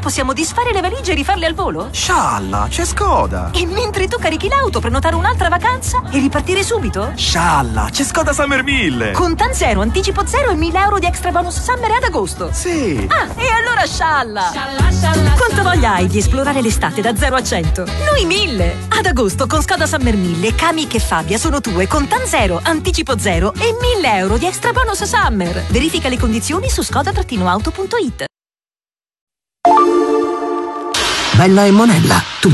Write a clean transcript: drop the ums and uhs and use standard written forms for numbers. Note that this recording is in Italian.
possiamo disfare le valigie e rifarle al volo? Scialla, c'è Skoda! E mentre tu carichi l'auto, prenotare un'altra vacanza e ripartire subito? Scialla, c'è Skoda Summer 1000! Con TAN zero, anticipo zero e 1.000 euro di extra bonus summer ad agosto. Sì! Ah, e allora scialla! Quanto voglia hai di esplorare l'estate da 0 a 100? Noi 1000! Ad agosto con Skoda Summer 1000, Kamiq e Fabia sono tue con TAN zero, anticipo zero e 1.000 euro di extra bonus summer. Verifica le condizioni su skoda-auto.it. Bella e Monella, tu